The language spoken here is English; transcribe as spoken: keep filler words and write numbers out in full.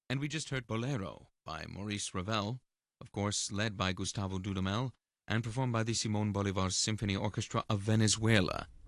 And we just heard Bolero by Maurice Ravel, of course, led by Gustavo Dudamel, and performed by the Simon Bolivar Symphony Orchestra of Venezuela.